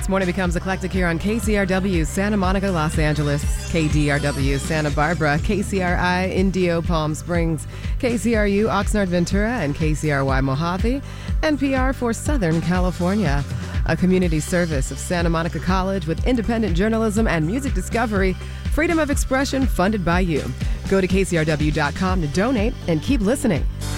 This morning becomes eclectic here on KCRW Santa Monica, Los Angeles, KDRW Santa Barbara, KCRI Indio Palm Springs, KCRU Oxnard Ventura, and KCRY Mojave, NPR for Southern California. A community service of Santa Monica College with independent journalism and music discovery, freedom of expression funded by you. Go to KCRW.com to donate and keep listening.